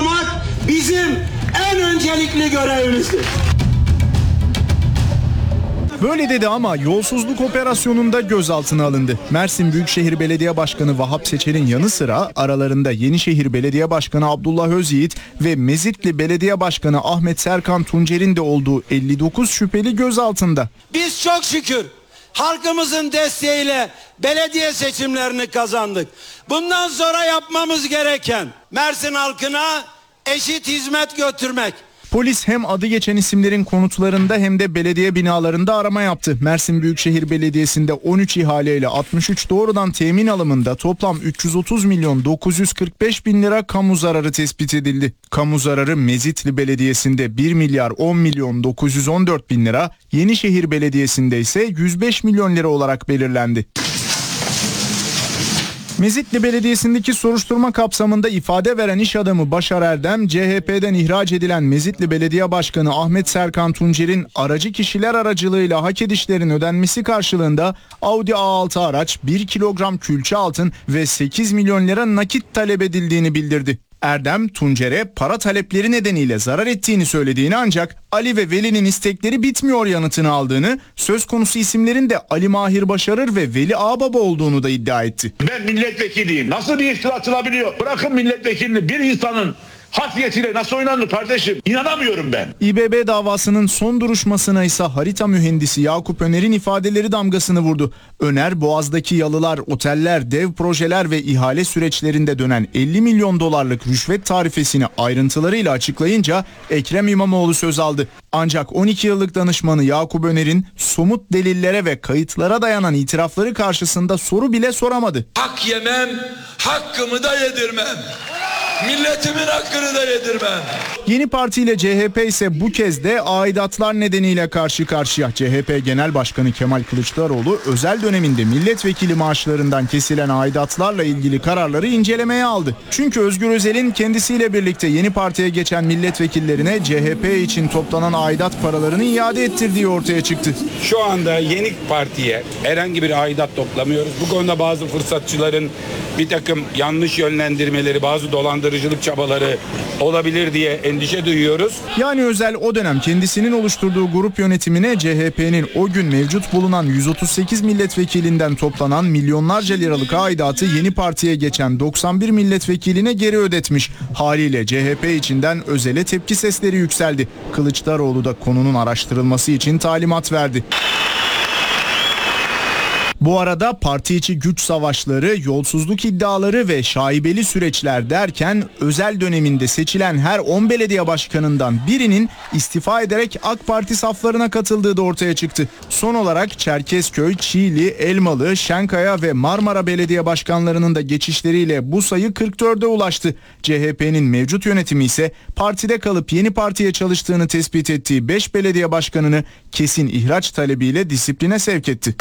sağlamak bizim en öncelikli görevimizdir. Böyle dedi ama yolsuzluk operasyonunda gözaltına alındı. Mersin Büyükşehir Belediye Başkanı Vahap Seçer'in yanı sıra aralarında Yenişehir Belediye Başkanı Abdullah Özyiğit ve Mezitli Belediye Başkanı Ahmet Serkan Tuncer'in de olduğu 59 şüpheli gözaltında. Biz çok şükür halkımızın desteğiyle belediye seçimlerini kazandık. Bundan sonra yapmamız gereken Mersin halkına eşit hizmet götürmek. Polis hem adı geçen isimlerin konutlarında hem de belediye binalarında arama yaptı. Mersin Büyükşehir Belediyesi'nde 13 ihaleyle 63 doğrudan temin alımında toplam 330 milyon 945 bin lira kamu zararı tespit edildi. Kamu zararı Mezitli Belediyesi'nde 1 milyar 10 milyon 914 bin lira, Yenişehir Belediyesi'nde ise 105 milyon lira olarak belirlendi. Mezitli Belediyesi'ndeki soruşturma kapsamında ifade veren iş adamı Başar Erdem, CHP'den ihraç edilen Mezitli Belediye Başkanı Ahmet Serkan Tuncer'in aracı kişiler aracılığıyla hak edişlerin ödenmesi karşılığında Audi A6 araç, 1 kilogram külçe altın ve 8 milyon lira nakit talep edildiğini bildirdi. Erdem, Tuncer'e para talepleri nedeniyle zarar ettiğini söylediğini ancak Ali ve Veli'nin istekleri bitmiyor yanıtını aldığını, söz konusu isimlerin de Ali Mahir Başarır ve Veli Ağbaba olduğunu da iddia etti. Ben milletvekiliyim. Nasıl bir iftira atılabiliyor? Bırakın milletvekilini, bir insanın hasiyetiyle nasıl oynanır kardeşim? İnanamıyorum ben. İBB davasının son duruşmasına ise harita mühendisi Yakup Öner'in ifadeleri damgasını vurdu. Öner, Boğaz'daki yalılar, oteller, dev projeler ve ihale süreçlerinde dönen 50 milyon dolarlık rüşvet tarifesini ayrıntılarıyla açıklayınca Ekrem İmamoğlu söz aldı. Ancak 12 yıllık danışmanı Yakup Öner'in somut delillere ve kayıtlara dayanan itirafları karşısında soru bile soramadı. Hak yemem, hakkımı da yedirmem. Milletimin hakkını da yedirmem. Yeni Parti ile CHP ise bu kez de aidatlar nedeniyle karşı karşıya. CHP Genel Başkanı Kemal Kılıçdaroğlu özel döneminde milletvekili maaşlarından kesilen aidatlarla ilgili kararları incelemeye aldı. Çünkü Özgür Özel'in kendisiyle birlikte Yeni Parti'ye geçen milletvekillerine CHP için toplanan aidat paralarını iade ettirdiği ortaya çıktı. Şu anda Yeni Parti'ye herhangi bir aidat toplamıyoruz. Bu konuda bazı fırsatçıların bir takım yanlış yönlendirmeleri, bazı dolandırıcılık çabaları olabilir diye endişe duyuyoruz. Yani Özel o dönem kendisinin oluşturduğu grup yönetimine CHP'nin o gün mevcut bulunan 138 milletvekilinden toplanan milyonlarca liralık aidatı Yeni Parti'ye geçen 91 milletvekiline geri ödetmiş. Haliyle CHP içinden Özel'e tepki sesleri yükseldi. Kılıçdaroğlu da konunun araştırılması için talimat verdi. Bu arada parti içi güç savaşları, yolsuzluk iddiaları ve şaibeli süreçler derken Özel döneminde seçilen her 10 belediye başkanından birinin istifa ederek AK Parti saflarına katıldığı da ortaya çıktı. Son olarak Çerkezköy, Çiğli, Elmalı, Şenkaya ve Marmara belediye başkanlarının da geçişleriyle bu sayı 44'e ulaştı. CHP'nin mevcut yönetimi ise partide kalıp Yeni Parti'ye çalıştığını tespit ettiği 5 belediye başkanını kesin ihraç talebiyle disipline sevk etti.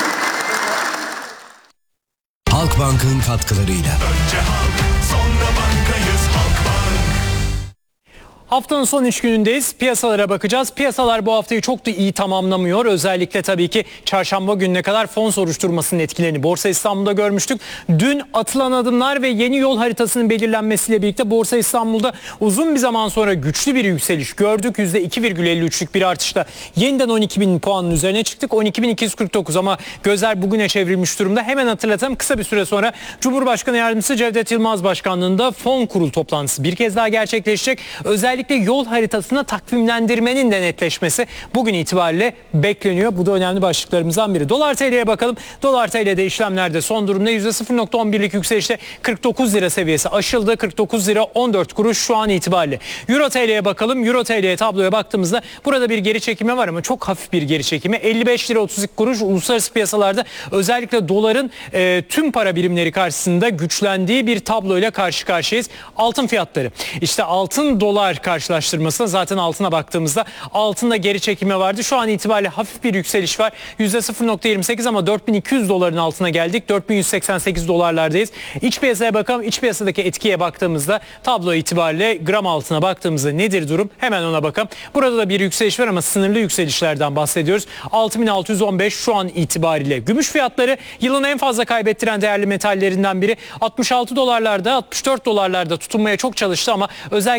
Halkbank'ın katkılarıyla. Önce halk, sonra bankayız Halkbank. Haftanın son iş günündeyiz. Piyasalara bakacağız. Piyasalar bu haftayı çok da iyi tamamlamıyor. Özellikle tabii ki çarşamba gününe kadar fon soruşturmasının etkilerini Borsa İstanbul'da görmüştük. Dün atılan adımlar ve yeni yol haritasının belirlenmesiyle birlikte Borsa İstanbul'da uzun bir zaman sonra güçlü bir yükseliş gördük. %2,53'lük bir artışla yeniden 12.000 puanın üzerine çıktık. 12.249 ama gözler bugüne çevrilmiş durumda. Hemen hatırlatalım, kısa bir süre sonra Cumhurbaşkanı Yardımcısı Cevdet Yılmaz Başkanlığında fon kurul toplantısı bir kez daha gerçekleşecek. Özellikle yol haritasına takvimlendirmenin de netleşmesi bugün itibariyle bekleniyor. Bu da önemli başlıklarımızdan biri. Dolar TL'ye bakalım. Dolar TL'de işlemlerde son durumda %0,11'lik yükselişte 49 lira seviyesi aşıldı. 49 lira 14 kuruş şu an itibariyle. Euro TL'ye bakalım. Euro TL'ye tabloya baktığımızda burada bir geri çekilme var ama çok hafif bir geri çekilme. 55 lira 32 kuruş uluslararası piyasalarda özellikle doların tüm para birimleri karşısında güçlendiği bir tabloyla karşı karşıyayız. Altın fiyatları. İşte altın dolar karşılaştırmasına zaten altına baktığımızda altında geri çekilme vardı. Şu an itibariyle hafif bir yükseliş var. %0,28 ama 4200 doların altına geldik. 4188 dolarlardayız. İç piyasaya bakalım. İç piyasadaki etkiye baktığımızda tablo itibariyle gram altına baktığımızda nedir durum? Hemen ona bakalım. Burada da bir yükseliş var ama sınırlı yükselişlerden bahsediyoruz. 6615 şu an itibariyle. Gümüş fiyatları yılın en fazla kaybettiren değerli metallerinden biri. 66 dolarlarda, 64 dolarlarda tutunmaya çok çalıştı ama özellikle